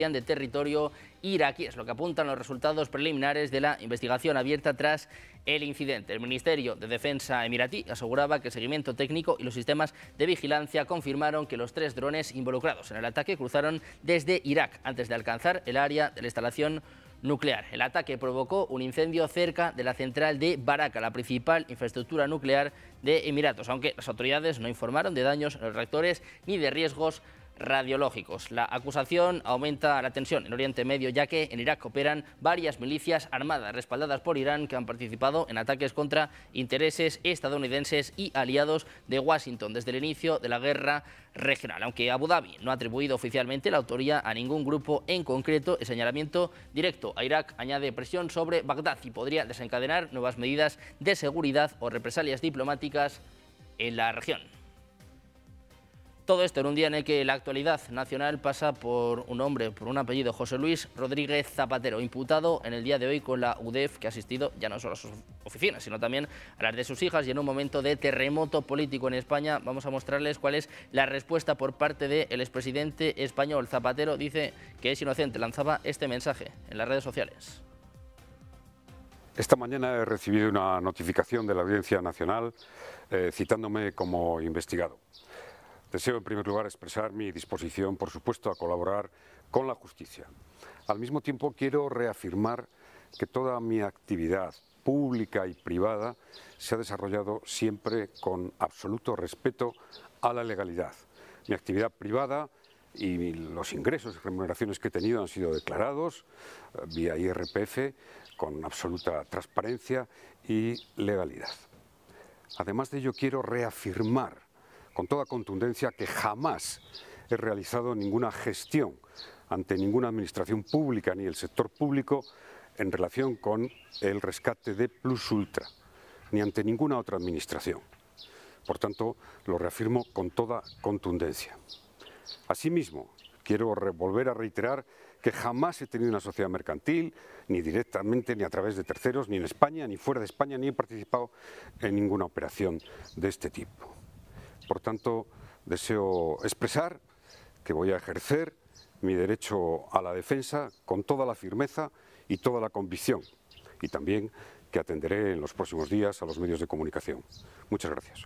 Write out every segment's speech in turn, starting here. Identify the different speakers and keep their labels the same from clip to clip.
Speaker 1: de territorio iraquí. Es lo que apuntan los resultados preliminares de la investigación abierta tras el incidente. El Ministerio de Defensa emiratí aseguraba que el seguimiento técnico y los sistemas de vigilancia confirmaron que los 3 drones involucrados en el ataque cruzaron desde Irak antes de alcanzar el área de la instalación nuclear. El ataque provocó un incendio cerca de la central de Baraka, la principal infraestructura nuclear de Emiratos, aunque las autoridades no informaron de daños en los reactores ni de riesgos radiológicos. La acusación aumenta la tensión en Oriente Medio, ya que en Irak operan varias milicias armadas respaldadas por Irán que han participado en ataques contra intereses estadounidenses y aliados de Washington desde el inicio de la guerra regional. Aunque Abu Dhabi no ha atribuido oficialmente la autoría a ningún grupo en concreto, el señalamiento directo a Irak añade presión sobre Bagdad y podría desencadenar nuevas medidas de seguridad o represalias diplomáticas en la región. Todo esto en un día en el que la actualidad nacional pasa por un hombre, por un apellido, José Luis Rodríguez Zapatero, imputado en el día de hoy con la UDEF, que ha asistido ya no solo a sus oficinas, sino también a las de sus hijas. Y en un momento de terremoto político en España, vamos a mostrarles cuál es la respuesta por parte del expresidente español. Zapatero dice que es inocente, lanzaba este mensaje en las redes sociales.
Speaker 2: Esta mañana he recibido una notificación de la Audiencia Nacional citándome como investigado. Deseo, en primer lugar, expresar mi disposición, por supuesto, a colaborar con la justicia. Al mismo tiempo, quiero reafirmar que toda mi actividad pública y privada se ha desarrollado siempre con absoluto respeto a la legalidad. Mi actividad privada y los ingresos y remuneraciones que he tenido han sido declarados vía IRPF con absoluta transparencia y legalidad. Además de ello, quiero reafirmar con toda contundencia que jamás he realizado ninguna gestión ante ninguna administración pública ni el sector público en relación con el rescate de Plus Ultra, ni ante ninguna otra administración. Por tanto, lo reafirmo con toda contundencia. Asimismo, quiero volver a reiterar que jamás he tenido una sociedad mercantil, ni directamente, ni a través de terceros, ni en España, ni fuera de España, ni he participado en ninguna operación de este tipo. Por tanto, deseo expresar que voy a ejercer mi derecho a la defensa con toda la firmeza y toda la convicción, y también que atenderé en los próximos días a los medios de comunicación. Muchas gracias.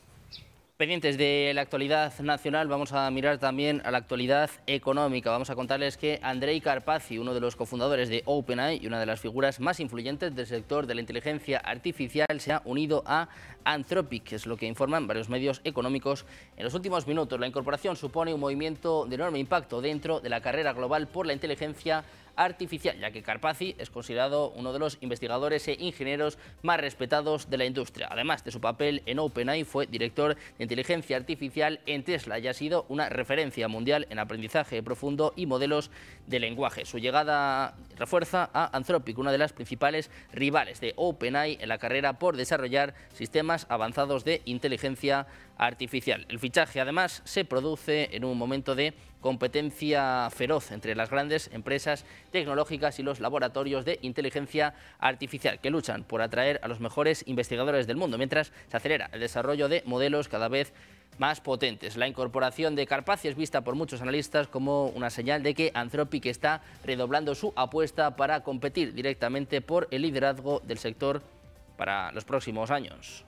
Speaker 1: Pendientes de la actualidad nacional, vamos a mirar también a la actualidad económica. Vamos a contarles que Andrej Karpathy, uno de los cofundadores de OpenAI y una de las figuras más influyentes del sector de la inteligencia artificial, se ha unido a Anthropic, que es lo que informan varios medios económicos en los últimos minutos. La incorporación supone un movimiento de enorme impacto dentro de la carrera global por la inteligencia artificial, ya que Karpathy es considerado uno de los investigadores e ingenieros más respetados de la industria. Además de su papel en OpenAI, fue director de inteligencia artificial en Tesla y ha sido una referencia mundial en aprendizaje profundo y modelos de lenguaje. Su llegada refuerza a Anthropic, una de las principales rivales de OpenAI en la carrera por desarrollar sistemas avanzados de inteligencia artificial. El fichaje, además, se produce en un momento de competencia feroz entre las grandes empresas tecnológicas y los laboratorios de inteligencia artificial, que luchan por atraer a los mejores investigadores del mundo, mientras se acelera el desarrollo de modelos cada vez más potentes. La incorporación de Karpathy es vista por muchos analistas como una señal de que Anthropic está redoblando su apuesta para competir directamente por el liderazgo del sector para los próximos años.